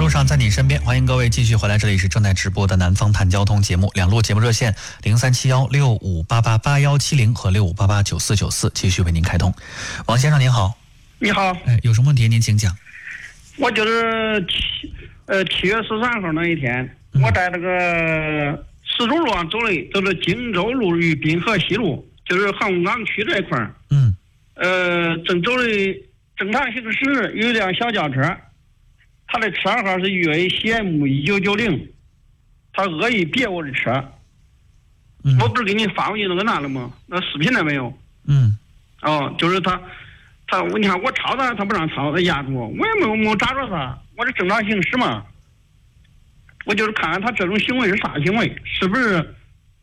上在你身边，欢迎各位继续回来，这里是正在直播的南方谈交通节目，两路节目热线037165888170和65889494继续为您开通。王先生您好。 你好。 有什么问题您请讲。 我就是7月13号那一天，我在这个石钟路上走的，就是荆州路与滨河西路，就是航港区这一块儿。正走的正常行驶，有一辆小轿车，他的车号是UACM1990，他恶意别我的车。我不是给你发过去那个了吗？那视频了没有？就是他你看我超他，他不让超，他压住我，我也没有抓着他，我是正常行驶嘛。我就是看看他这种行为是啥行为，是不是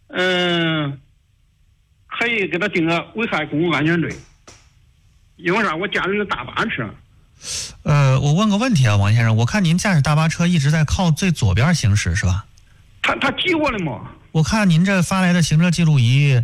可以给他定个危害公共安全罪？因为啥？我驾驶的大巴车。 我问个问题啊，王先生，我看您驾驶大巴车一直在靠最左边行驶是吧？ 他挤我了嘛？ 我看您这发来的行车记录仪，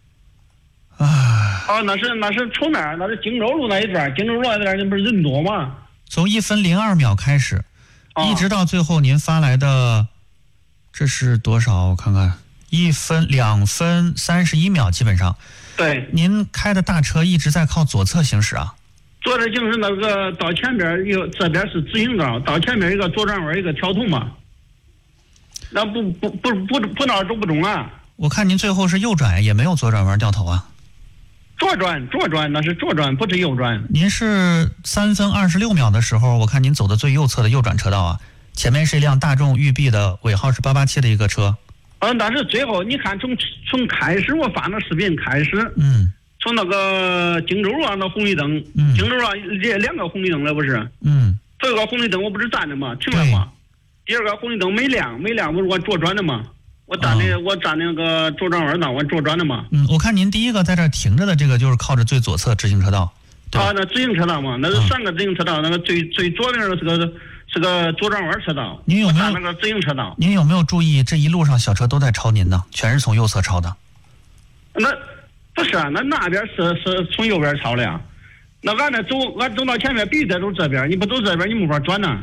那是从哪儿？那是荆州路那一段，荆州路那一段不是人多吗？ 从1分02秒开始，一直到最后您发来的，这是多少？我看看，2分31秒，基本上。 对， 您开的大车一直在靠左侧行驶啊？ 左侧行驶那个到前边这边是直行道，到前边一个左转弯一个调头嘛。那不那走不中啊？ 我看您最后是右转，也没有左转弯掉头啊。 左转，那是左转，不是右转。 您是3分26秒的时候，我看您走的最右侧的右转车道啊，前面是一辆大众豫 B 的尾号是887的一个车。 但是最后你看从开始我发那视频开始，从那个荆州路上的红绿灯，荆州路上2个红绿灯了不是？头一个红绿灯我不是站着嘛，停了嘛。第二个红绿灯没亮不是我左转的嘛？我站那个左转弯道，我左转的嘛。 我看您第一个在这停着的这个就是靠着最左侧直行车道。 那直行车道嘛，那是3个直行车道，那个最左边的是个左转弯车道。 您有没有那个直行车道？ 您有没有注意这一路上小车都在超您呢？全是从右侧超的。 那不是啊，那边是从右边超的呀。那俺走到前面必须得走这边，你不走这边你没法转呢。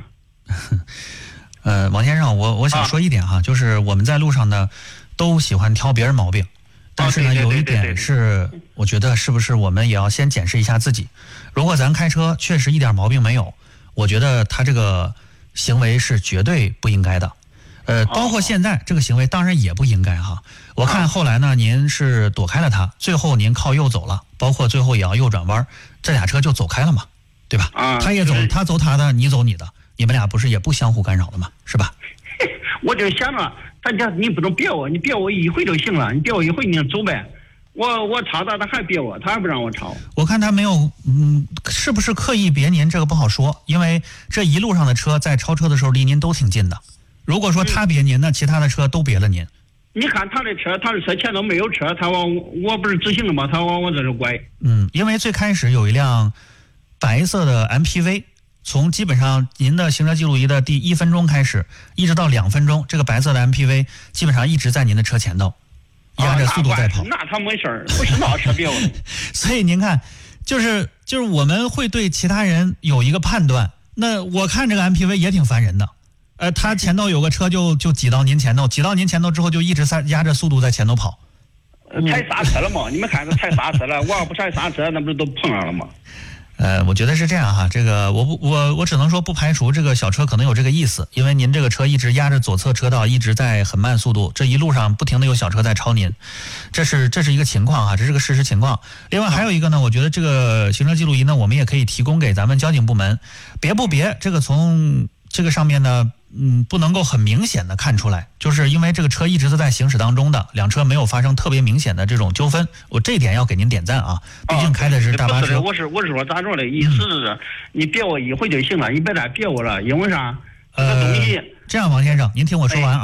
王先生，我想说一点哈，就是我们在路上呢都喜欢挑别人毛病，但是呢有一点是我觉得是不是我们也要先检视一下自己。如果咱开车确实一点毛病没有，我觉得他这个行为是绝对不应该的。包括现在这个行为当然也不应该哈。我看后来呢您是躲开了他，最后您靠右走了，包括最后也要右转弯，这俩车就走开了嘛，对吧？他也走，他走他的，你走你的，你们俩不是也不相互干扰了吗？是吧？ 我就想着咱家你不能别我，你别我一回就行了，你别我一回你就走呗。我超他还别我，他还不让我超。 我看他没有，是不是刻意别您这个不好说，因为这一路上的车在超车的时候离您都挺近的。如果说他别您，那其他的车都别了您。 你看他的车前头没有车，他往我不是直行的吗？他往我这里拐。 因为最开始有一辆白色的 MPV， 从基本上您的行车记录仪的第1分钟开始，一直到2分钟，这个白色的 MPV 基本上一直在您的车前头，压着速度在跑。 那他没事儿，不是那车别我。 所以您看，就是我们会对其他人有一个判断。那我看这个 MPV 也挺烦人的。他前头有个车就挤到您前头，挤到您前头之后就一直压着速度在前头跑。 踩刹车了嘛？你们看他踩刹车了，我要不踩刹车，那不是都碰上了吗？ 我觉得是这样哈，这个我只能说不排除这个小车可能有这个意思，因为您这个车一直压着左侧车道，一直在很慢速度，这一路上不停的有小车在超您，这是一个情况哈，这是个事实情况。另外还有一个呢，我觉得这个行车记录仪呢，我们也可以提供给咱们交警部门，别这个从这个上面呢。不能够很明显的看出来，就是因为这个车一直都在行驶当中的，两车没有发生特别明显的这种纠纷，我这一点要给您点赞啊！毕竟开的是大巴车。 我是说咋着的意思是，你别我一回就行了，你别再别我了，因为啥？这个东西。 这样，王先生，您听我说完啊。